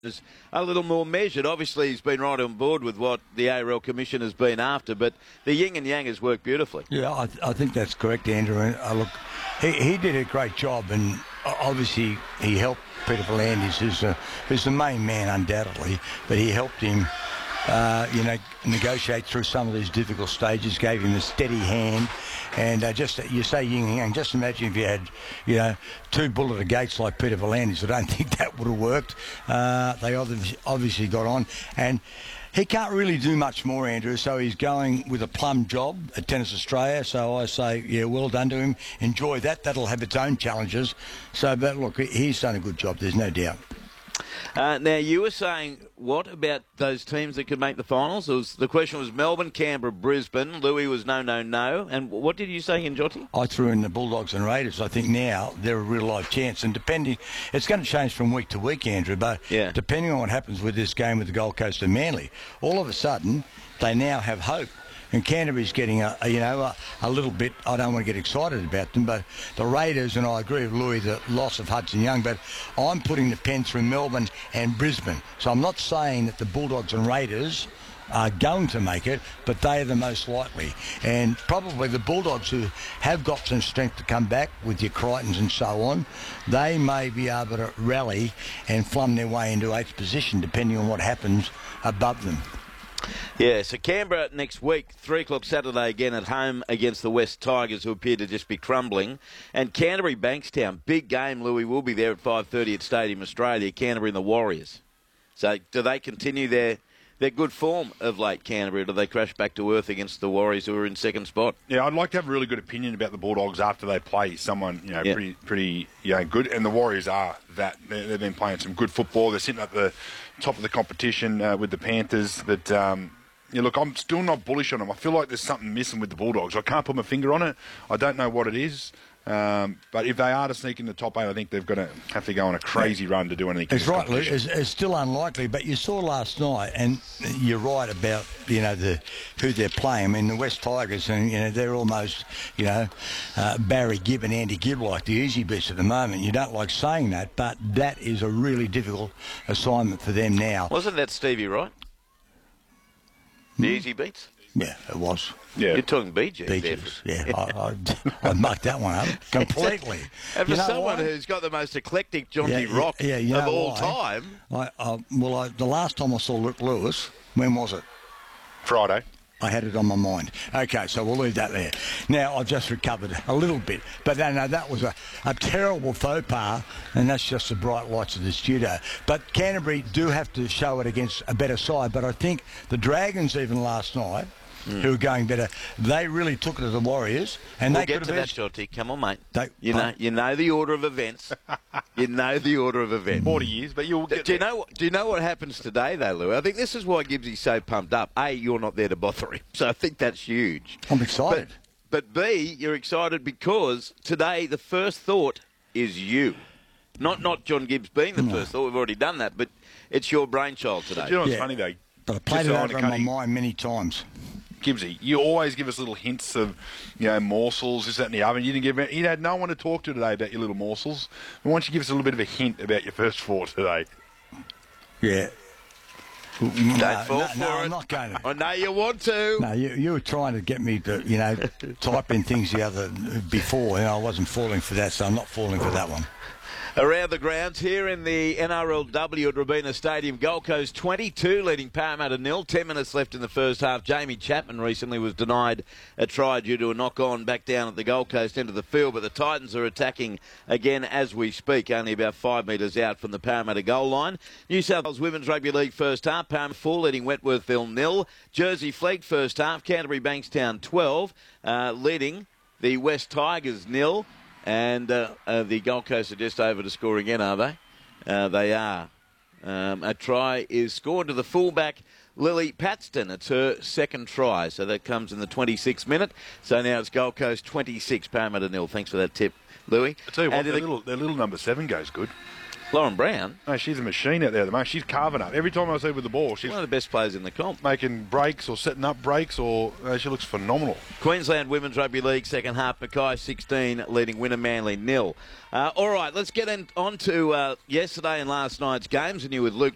is a little more measured. Obviously, he's been right on board with what the ARL Commission has been after, but the yin and yang has worked beautifully. Yeah, I think that's correct, Andrew. And look, he did a great job, and obviously he helped Peter V'landys, who's the main man undoubtedly, but he helped him, negotiate through some of these difficult stages, gave him a steady hand. And you say yin and yang, just imagine if you had, two bull at the gates like Peter V'landys. I don't think that would have worked. They obviously got on. And he can't really do much more, Andrew, so he's going with a plum job at Tennis Australia. So I say, yeah, well done to him. Enjoy that. That'll have its own challenges. So, but look, he's done a good job, there's no doubt. Now, you were saying, what about those teams that could make the finals? The question was Melbourne, Canberra, Brisbane. Louis was no. And what did you say in Jotty? I threw in the Bulldogs and Raiders. I think now they're a real live chance. And it's going to change from week to week, Andrew, but depending on what happens with this game with the Gold Coast and Manly, all of a sudden they now have hope. And Canterbury's getting a little bit, I don't want to get excited about them, but the Raiders, and I agree with Louis, the loss of Hudson Young, but I'm putting the pen through Melbourne and Brisbane. So I'm not saying that the Bulldogs and Raiders are going to make it, but they are the most likely. And probably the Bulldogs, who have got some strength to come back with your Crichtons and so on, they may be able to rally and flum their way into 8th position, depending on what happens above them. Yeah, so Canberra next week, 3 o'clock Saturday again at home against the West Tigers, who appear to just be crumbling. And Canterbury Bankstown, big game, Louis, will be there at 5:30 at Stadium Australia, Canterbury and the Warriors. So do they continue their good form of late, Canterbury, or do they crash back to earth against the Warriors, who are in second spot? Yeah, I'd like to have a really good opinion about the Bulldogs after they play someone pretty good, and the Warriors are that. They've been playing some good football. They're sitting at the top of the competition with the Panthers. But look, I'm still not bullish on them. I feel like there's something missing with the Bulldogs. I can't put my finger on it. I don't know what it is. But if they are to sneak in the top 8, I think they've got to have to go on a crazy run to do anything. It's right, Luke. It's still unlikely, but you saw last night, and you're right about who they're playing. I mean, the West Tigers, and they're almost Barry Gibb and Andy Gibb like the easy beats at the moment. You don't like saying that, but that is a really difficult assignment for them now. Wasn't that Stevie Wright? The easy beats? Yeah, it was. Yeah. You're talking BG. BGs, yeah. I mucked that one up completely. And for someone who's got the most eclectic jaunty rock of all time. The last time I saw Luke Lewis, when was it? Friday. I had it on my mind. Okay, so we'll leave that there. Now, I've just recovered a little bit. But no, that was a terrible faux pas, and that's just the bright lights of the studio. But Canterbury do have to show it against a better side. But I think the Dragons, even last night, who are going better, they really took it to the Warriors. And we'll they get to that, Shorty. Come on, mate. You know the order of events. You know the order of events. 40 years, but you'll get do you know what happens today, though, Lou? I think this is why Gibbsy's so pumped up. A, you're not there to bother him. So I think that's huge. I'm excited. But B, you're excited because today the first thought is you. Not John Gibbs being the first thought. We've already done that. But it's your brainchild today. Do you know what's funny, though? But I played it over in my mind many times. Gibbsy, you always give us little hints of, morsels, this, that, and the other. You had no one to talk to today about your little morsels. Why don't you give us a little bit of a hint about your first four today? Yeah. Don't fall for it. I'm not going to. I know you want to. No, you were trying to get me to, type in things before, and I wasn't falling for that, so I'm not falling for that one. Around the grounds here in the NRLW at Robina Stadium, Gold Coast 22 leading Parramatta 0. 10 minutes left in the first half. Jamie Chapman recently was denied a try due to a knock-on back down at the Gold Coast end of the field, but the Titans are attacking again as we speak, only about 5 metres out from the Parramatta goal line. New South Wales Women's Rugby League first half, Parramatta 4 leading Wentworthville 0. Jersey Flegg first half, Canterbury Bankstown 12 leading the West Tigers 0. And the Gold Coast are just over to score again, are they? They are. A try is scored to the fullback, Lily Paxton. It's her second try, so that comes in the 26th minute. So now it's Gold Coast 26, Parramatta 0. Thanks for that tip, Louis. I tell you what, their little number 7 goes good. Lauren Brown? No, she's a machine out there at the moment. She's carving up. Every time I see her with the ball, she's one of the best players in the comp. Making breaks or setting up breaks, or she looks phenomenal. Queensland Women's Rugby League second half, Mackay 16 leading Winner Manly 0. All right, let's get on to yesterday and last night's games. And you with Luke